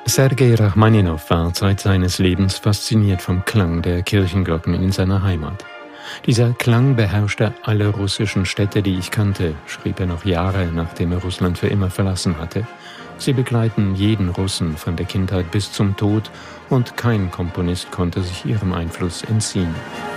Sergei Rachmaninow war Zeit seines Lebens fasziniert vom Klang der Kirchenglocken in seiner Heimat. Dieser Klang beherrschte alle russischen Städte, die ich kannte, schrieb er noch Jahre, nachdem er Russland für immer verlassen hatte. Sie begleiten jeden Russen von der Kindheit bis zum Tod und kein Komponist konnte sich ihrem Einfluss entziehen.